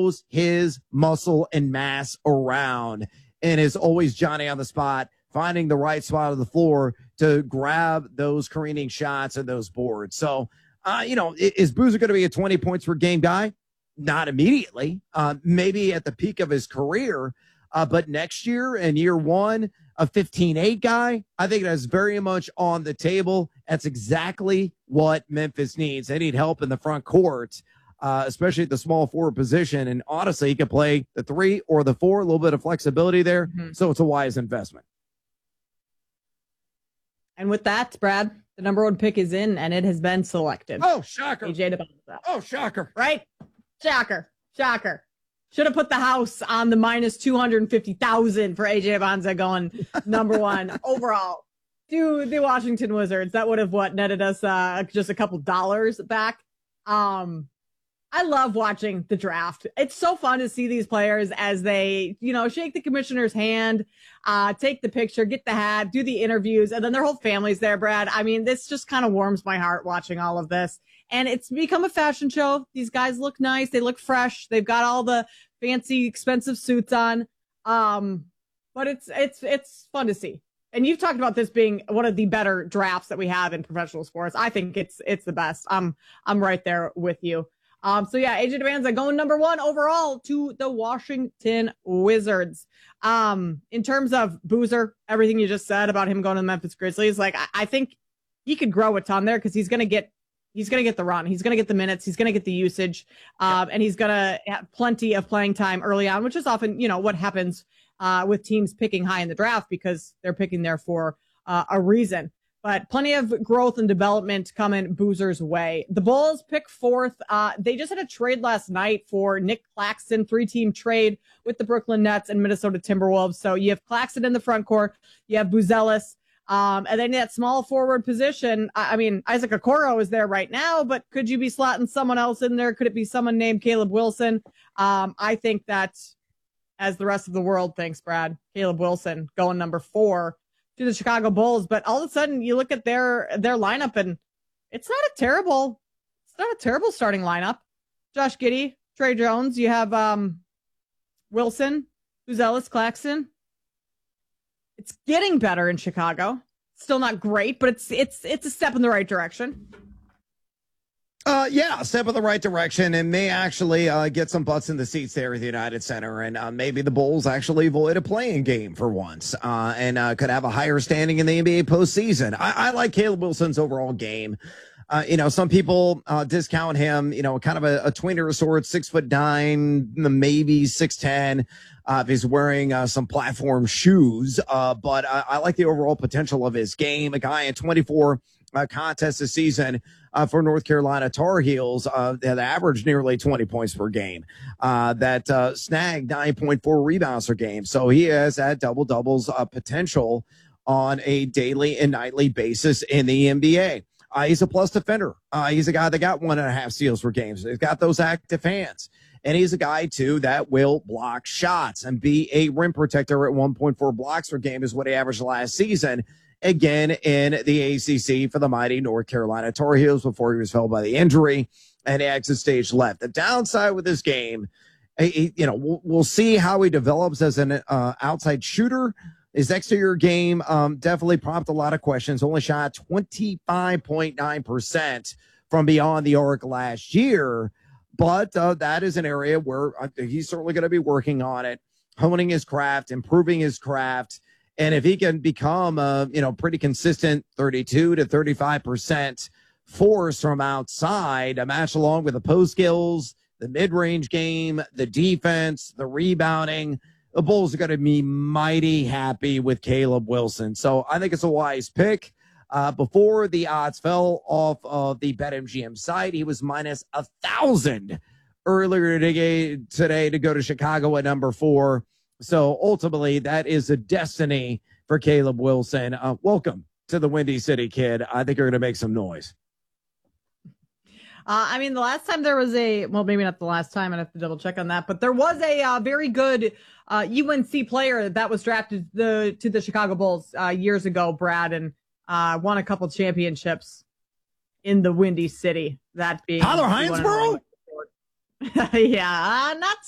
throws his muscle and mass around and is always Johnny on the spot, finding the right spot of the floor to grab those careening shots and those boards. So, is Boozer going to be a 20 points per game guy? Not immediately, maybe at the peak of his career, but next year and year one, a 15-8 guy, I think that's very much on the table. That's exactly what Memphis needs. They need help in the front court, especially at the small forward position. And honestly, he can play the 3 or the 4, a little bit of flexibility there. Mm-hmm. So it's a wise investment. And with that, Brad, the number 1 pick is in, and it has been selected. Oh, shocker. AJ Dybala. Oh, shocker. Right? Shocker. Should have put the house on the minus 250,000 for AJ Dybala going number 1 overall to the Washington Wizards. That would have netted us just a couple dollars back. I love watching the draft. It's so fun to see these players as they, shake the commissioner's hand, take the picture, get the hat, do the interviews, and then their whole family's there, Brad. I mean, this just kind of warms my heart watching all of this. And it's become a fashion show. These guys look nice. They look fresh. They've got all the fancy, expensive suits on. But it's fun to see. And you've talked about this being one of the better drafts that we have in professional sports. I think it's the best. I'm right there with you. So yeah, AJ Dybala going number 1 overall to the Washington Wizards. In terms of Boozer, everything you just said about him going to the Memphis Grizzlies, I think he could grow a ton there because he's going to get the run. He's going to get the minutes. He's going to get the usage. And he's going to have plenty of playing time early on, which is often, what happens with teams picking high in the draft because they're picking there for a reason. But plenty of growth and development coming Boozer's way. The Bulls pick 4th. They just had a trade last night for Nick Claxton, 3-team trade with the Brooklyn Nets and Minnesota Timberwolves. So you have Claxton in the front court. You have Buzelis. And then that small forward position, I mean, Isaac Okoro is there right now, but could you be slotting someone else in there? Could it be someone named Caleb Wilson? I think that, as the rest of the world thinks, Brad, Caleb Wilson going number 4 to the Chicago Bulls. But all of a sudden you look at their lineup and it's not a terrible starting lineup. Josh Giddey, Trey Jones, you have Wilson, Buzelis, Claxton. It's getting better in Chicago. Still not great, but it's a step in the right direction. A step in the right direction, and may actually get some butts in the seats there at the United Center, and maybe the Bulls actually avoid a playing game for once, and could have a higher standing in the NBA postseason. I like Caleb Wilson's overall game. Some people discount him, kind of a tweener of sorts, 6'9", maybe 6'10", if he's wearing some platform shoes. But I like the overall potential of his game. A guy in 24 contests this season for North Carolina Tar Heels that averaged nearly 20 points per game, that snagged 9.4 rebounds per game. So he has that double-doubles potential on a daily and nightly basis in the NBA. He's a plus defender. He's a guy that got 1.5 steals per game. So he's got those active hands. And he's a guy, too, that will block shots and be a rim protector at 1.4 blocks per game is what he averaged last season, again, in the ACC for the mighty North Carolina Tar Heels before he was felled by the injury and exit stage left. The downside with this game, we'll see how he develops as an outside shooter. His exterior game definitely prompted a lot of questions. Only shot 25.9% from beyond the arc last year. But that is an area where he's certainly going to be working on it, honing his craft, improving his craft. And if he can become a pretty consistent 32 to 35% force from outside, a match along with the post skills, the mid-range game, the defense, the rebounding, the Bulls are going to be mighty happy with Caleb Wilson. So I think it's a wise pick. Before the odds fell off of the BetMGM site, he was minus 1,000 earlier today to go to Chicago at number 4. So ultimately, that is a destiny for Caleb Wilson. Welcome to the Windy City, kid. I think you're going to make some noise. The last time there was maybe not the last time. I'd have to double check on that, but there was a very good UNC player that was drafted to the Chicago Bulls years ago, Brad, and won a couple championships in the Windy City. That being Tyler Hinesborough? Yeah, not